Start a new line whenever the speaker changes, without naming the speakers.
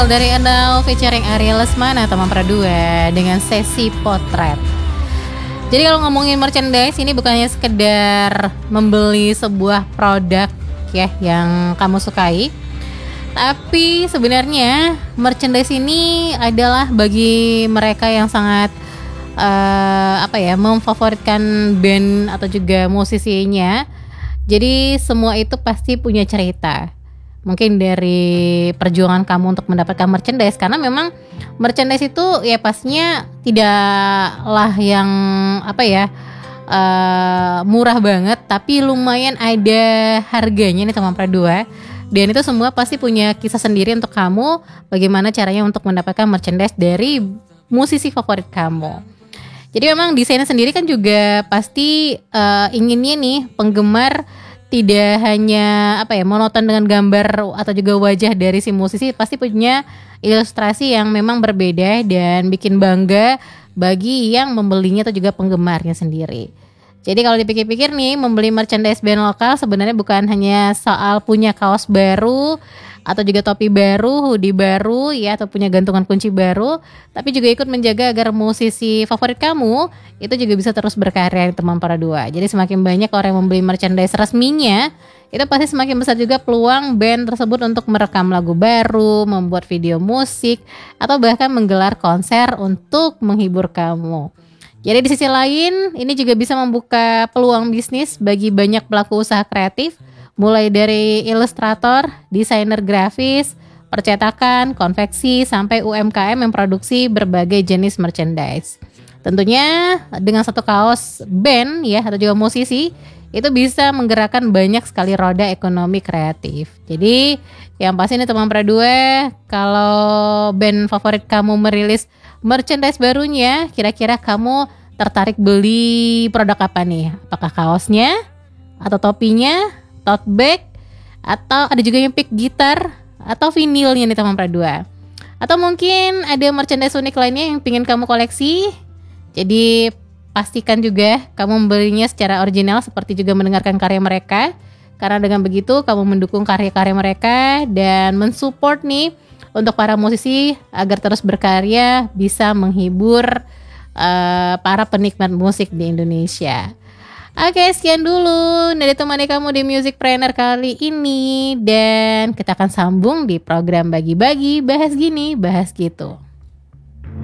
Dari Endau featuring Ariel Lesmana teman perdua dengan sesi potret. Jadi kalau ngomongin merchandise ini bukannya sekedar membeli sebuah produk ya yang kamu sukai, tapi sebenarnya merchandise ini adalah bagi mereka yang sangat memfavoritkan band atau juga musisinya. Jadi semua itu pasti punya cerita. Mungkin dari perjuangan kamu untuk mendapatkan merchandise, karena memang merchandise itu ya pastinya tidaklah yang murah banget, tapi lumayan ada harganya nih teman perdua. Dan itu semua pasti punya kisah sendiri untuk kamu, bagaimana caranya untuk mendapatkan merchandise dari musisi favorit kamu. Jadi memang desainnya sendiri kan juga pasti inginnya nih penggemar tidak hanya monoton dengan gambar atau juga wajah dari si musisi, pasti punya ilustrasi yang memang berbeda dan bikin bangga bagi yang membelinya atau juga penggemarnya sendiri. Jadi kalau dipikir-pikir nih, membeli merchandise band lokal sebenarnya bukan hanya soal punya kaos baru atau juga topi baru, hoodie baru ya, atau punya gantungan kunci baru, tapi juga ikut menjaga agar musisi favorit kamu itu juga bisa terus berkarya teman para dua. Jadi semakin banyak orang yang membeli merchandise resminya, itu pasti semakin besar juga peluang band tersebut untuk merekam lagu baru, membuat video musik, atau bahkan menggelar konser untuk menghibur kamu. Jadi di sisi lain, ini juga bisa membuka peluang bisnis bagi banyak pelaku usaha kreatif, mulai dari ilustrator, desainer grafis, percetakan, konveksi, sampai UMKM yang produksi berbagai jenis merchandise. Tentunya dengan satu kaos band ya atau juga musisi itu bisa menggerakkan banyak sekali roda ekonomi kreatif. Jadi yang pasti nih teman perdua, kalau band favorit kamu merilis merchandise barunya, kira-kira kamu tertarik beli produk apa nih? Apakah kaosnya atau topinya, tote bag, atau ada juga yang pick gitar atau vinilnya nih teman perdua? Atau mungkin ada merchandise unik lainnya yang ingin kamu koleksi? Jadi pastikan juga kamu membelinya secara original seperti juga mendengarkan karya mereka, karena dengan begitu kamu mendukung karya-karya mereka dan mensupport nih untuk para musisi agar terus berkarya, bisa menghibur para penikmat musik di Indonesia. Oke, sekian dulu dari temani kamu di Musicpreneur kali ini, dan kita akan sambung di program Bagi-Bagi, bahas gini, bahas gitu.